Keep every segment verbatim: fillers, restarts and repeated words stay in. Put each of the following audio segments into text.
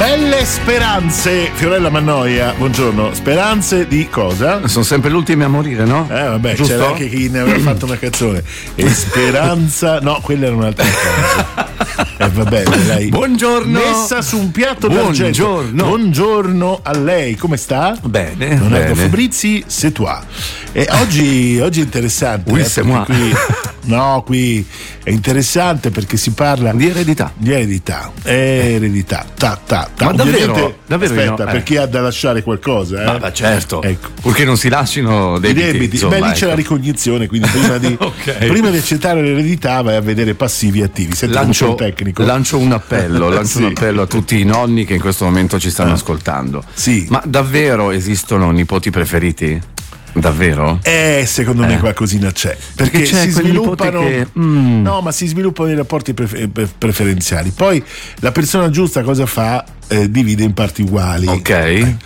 Belle speranze, Fiorella Mannoia, buongiorno. Speranze di cosa? Sono sempre gli ultimi a morire, no? Eh vabbè, Giusto? c'era anche chi ne aveva fatto una canzone. E speranza, no, quella era un'altra cosa. E eh, vabbè, lei buongiorno. Messa su un piatto Buongiorno. d'argento. Buongiorno a lei, come sta? Bene, Leonardo bene. Fabrizi, c'est toi. E oggi, oggi è interessante. Oui, eh, c'est perché moi. qui, no, qui è interessante perché si parla Di eredità. Di eredità, eredità, ta ta ta. Ma davvero? Ovviamente, Davvero aspetta, no? Eh. per chi ha da lasciare qualcosa, eh? Ma, ma certo, Ecco. purché non si lasciano I debiti, debiti, insomma, beh lì c'è ecco. la ricognizione, quindi prima di, Ok. prima di accettare l'eredità vai a vedere passivi e attivi. Senti Lancio, un tecnico. lancio un appello, lancio Sì. un appello a tutti i nonni che in questo momento ci stanno Ah. ascoltando. Sì. Ma davvero esistono nipoti preferiti? Davvero? Eh, secondo me Eh. qualcosina c'è. Perché, Perché c'è si quel nipote sviluppano. che, mm. No, ma si sviluppano i rapporti prefe- pre- preferenziali. Poi la persona giusta cosa fa? Eh, divide in parti uguali. Ok. Eh.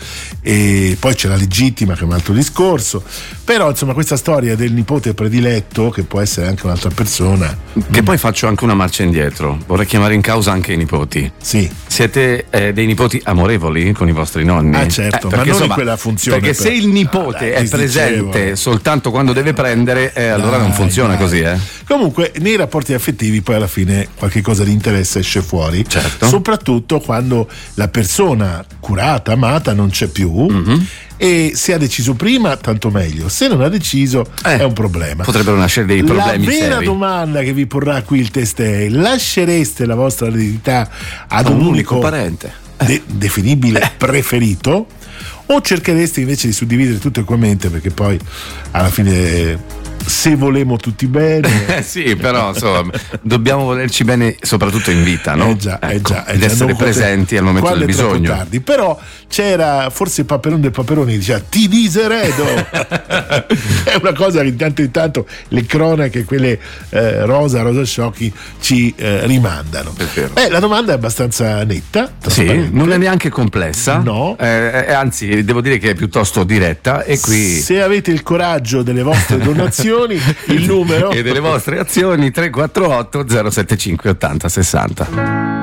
E poi c'è la legittima, che è un altro discorso. Però, insomma, questa storia del nipote prediletto, che può essere anche un'altra persona. Che poi faccio anche una marcia indietro. Vorrei chiamare in causa anche i nipoti. Sì. Siete eh, dei nipoti amorevoli con i vostri nonni? Ah, certo, ma perché, non in quella funzione, Perché però. se il nipote Ah, dai, è ti presente dicevo. soltanto quando deve prendere, eh, allora non Dai, funziona dai. così, eh? Comunque, nei rapporti affettivi poi alla fine qualche cosa di interesse esce fuori. Certo. Soprattutto quando la persona curata, amata non c'è più. Mm-hmm. E se ha deciso prima, tanto meglio. Se non ha deciso, Eh, è un problema. Potrebbero nascere dei problemi La vera seri. domanda che vi porrà qui il test è: lascereste la vostra eredità ad A un, un unico, unico parente. de- definibile preferito? O cerchereste invece di suddividere tutto equamente, perché poi alla fine eh, se volemo tutti bene. Eh sì, però insomma, dobbiamo volerci bene soprattutto in vita, no? Eh già, eh Ecco, già, eh ed già, essere non poter- presenti al momento quando del è troppo bisogno. tardi. Però c'era forse il Paperone del Paperone che diceva ti diseredo. È una cosa che di tanto in tanto le cronache, quelle eh, rosa, rosa sciocchi, ci eh, rimandano. È vero. Beh, la domanda è abbastanza netta, Sì, trasparente. non è neanche complessa. No. Eh, eh, anzi, devo dire che è piuttosto diretta. E qui. Se avete il coraggio delle vostre donazioni, il numero E delle vostre azioni tre quattro otto zero sette cinque ottanta sessanta.